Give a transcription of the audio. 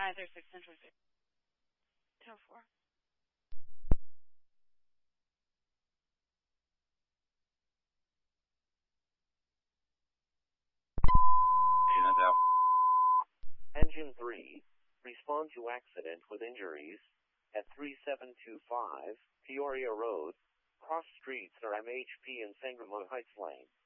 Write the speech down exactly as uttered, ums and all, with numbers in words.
nine three six Central Six. Ten four. Engine three, respond to accident with injuries at three seven two five Peoria Road, cross streets are M H P and Sangamo Heights Lane.